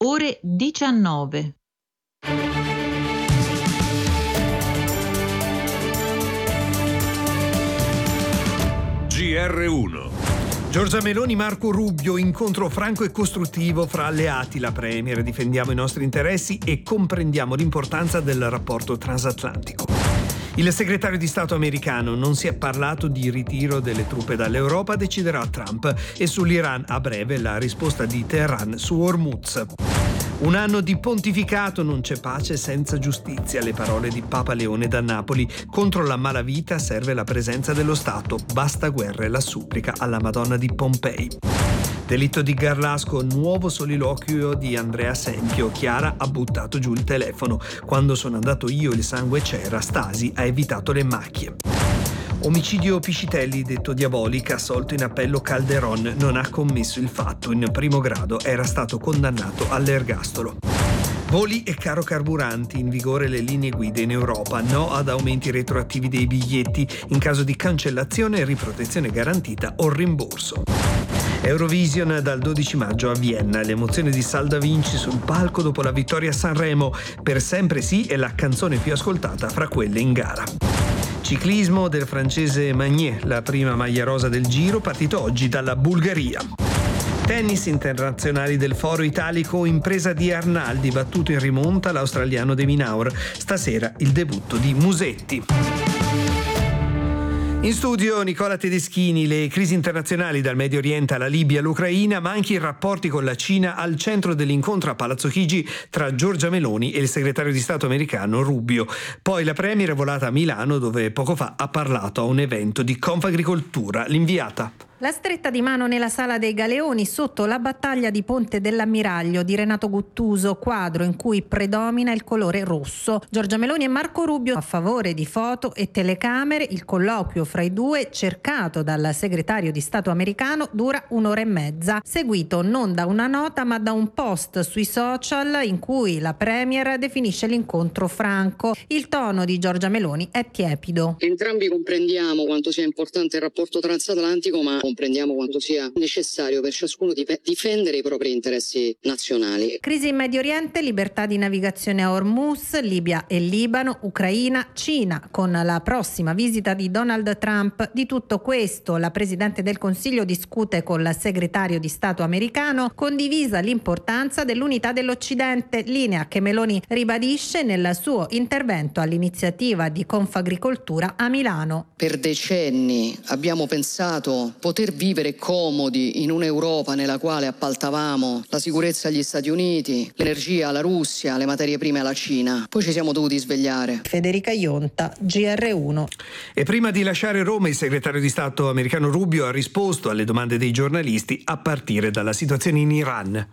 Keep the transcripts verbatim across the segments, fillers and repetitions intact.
ore diciannove. G R uno. Giorgia Meloni, Marco Rubio, incontro franco e costruttivo fra alleati. La Premier: difendiamo i nostri interessi e comprendiamo l'importanza del rapporto transatlantico. Il segretario di Stato americano: non si è parlato di ritiro delle truppe dall'Europa, deciderà Trump. E sull'Iran a breve la risposta di Teheran su Hormuz. Un anno di pontificato, non c'è pace senza giustizia. Le parole di Papa Leone da Napoli. Contro la malavita serve la presenza dello Stato. Basta guerre, la supplica alla Madonna di Pompei. Delitto di Garlasco, nuovo soliloquio di Andrea Sempio. Chiara ha buttato giù il telefono. Quando sono andato io il sangue c'era, Stasi ha evitato le macchie. Omicidio Piscitelli, detto Diabolica, assolto in appello Calderon, non ha commesso il fatto. In primo grado era stato condannato all'ergastolo. Voli e caro carburanti, in vigore le linee guida in Europa, no ad aumenti retroattivi dei biglietti, in caso di cancellazione, riprotezione garantita o rimborso. Eurovision dal dodici maggio a Vienna, l'emozione di Salda Vinci sul palco dopo la vittoria a Sanremo. Per sempre sì è la canzone più ascoltata fra quelle in gara. Ciclismo del francese Magnier, la prima maglia rosa del Giro, partito oggi dalla Bulgaria. Tennis internazionali del Foro Italico, impresa di Arnaldi, battuto in rimonta l'australiano De Minaur. Stasera il debutto di Musetti. In studio Nicola Tedeschini. Le crisi internazionali dal Medio Oriente alla Libia all'Ucraina, ma anche i rapporti con la Cina al centro dell'incontro a Palazzo Chigi tra Giorgia Meloni e il segretario di Stato americano Rubio. Poi la Premier è volata a Milano, dove poco fa ha parlato a un evento di Confagricoltura. L'inviata. La stretta di mano nella Sala dei Galeoni sotto la battaglia di Ponte dell'Ammiraglio di Renato Guttuso, quadro in cui predomina il colore rosso. Giorgia Meloni e Marco Rubio a favore di foto e telecamere. Il colloquio fra i due, cercato dal segretario di Stato americano, dura un'ora e mezza, seguito non da una nota ma da un post sui social in cui la Premier definisce l'incontro franco. Il tono di Giorgia Meloni è tiepido. Entrambi comprendiamo quanto sia importante il rapporto transatlantico, ma comprendiamo quanto sia necessario per ciascuno difendere i propri interessi nazionali. Crisi in Medio Oriente, libertà di navigazione a Hormuz, Libia e Libano, Ucraina, Cina, con la prossima visita di Donald Trump. Di tutto questo la Presidente del Consiglio discute con il segretario di Stato americano, condivisa l'importanza dell'unità dell'Occidente, linea che Meloni ribadisce nel suo intervento all'iniziativa di Confagricoltura a Milano. Per decenni abbiamo pensato poter vivere comodi in un'Europa nella quale appaltavamo la sicurezza agli Stati Uniti, l'energia alla Russia, le materie prime alla Cina. Poi ci siamo dovuti svegliare. Federica Ionta, G R uno. E prima di lasciare Roma, il segretario di Stato americano Rubio ha risposto alle domande dei giornalisti a partire dalla situazione in Iran.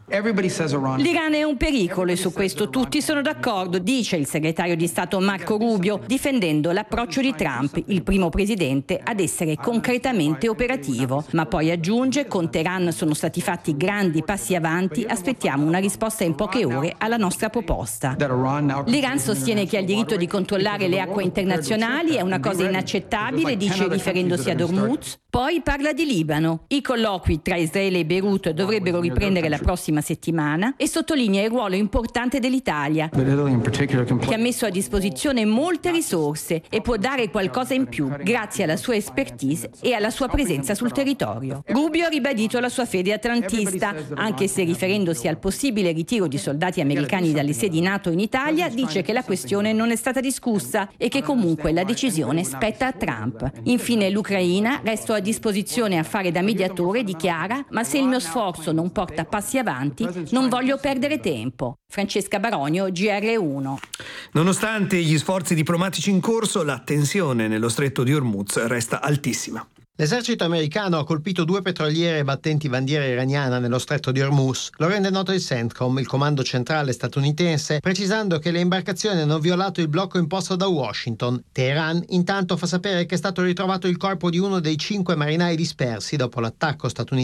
L'Iran è un pericolo e su questo tutti sono d'accordo, dice il segretario di Stato Marco Rubio, difendendo l'approccio di Trump, il primo presidente ad essere concretamente operativo. Ma poi aggiunge: con Teheran sono stati fatti grandi passi avanti, aspettiamo una risposta in poche ore alla nostra proposta. L'Iran sostiene che ha il diritto di controllare le acque internazionali, è una cosa inaccettabile, dice riferendosi ad Hormuz. Poi parla di Libano. I colloqui tra Israele e Beirut dovrebbero riprendere la prossima settimana e sottolinea il ruolo importante dell'Italia, che ha messo a disposizione molte risorse e può dare qualcosa in più grazie alla sua expertise e alla sua presenza sul territorio. Rubio ha ribadito la sua fede atlantista, anche se riferendosi al possibile ritiro di soldati americani dalle sedi NATO in Italia, dice che la questione non è stata discussa e che comunque la decisione spetta a Trump. Infine l'Ucraina, resto a disposizione a fare da mediatore, dichiara: ma se il mio sforzo non porta passi avanti, non voglio perdere tempo. Francesca Baronio, G R uno. Nonostante gli sforzi diplomatici in corso, la tensione nello stretto di Hormuz resta altissima. L'esercito americano ha colpito due petroliere battenti bandiera iraniana nello stretto di Hormuz. Lo rende noto il CENTCOM, il comando centrale statunitense, precisando che le imbarcazioni hanno violato il blocco imposto da Washington. Teheran intanto fa sapere che è stato ritrovato il corpo di uno dei cinque marinai dispersi dopo l'attacco statunitense